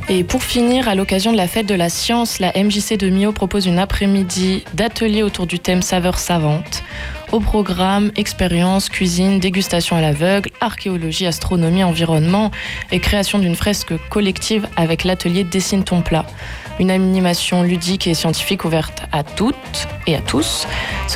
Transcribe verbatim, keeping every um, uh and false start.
Et pour finir, à l'occasion de la fête de la science, la M J C de Millau propose une après-midi d'ateliers autour du thème saveurs savantes. Au programme, expérience, cuisine, dégustation à l'aveugle, archéologie, astronomie, environnement et création d'une fresque collective avec l'atelier Dessine ton plat. Une animation ludique et scientifique ouverte à toutes et à tous.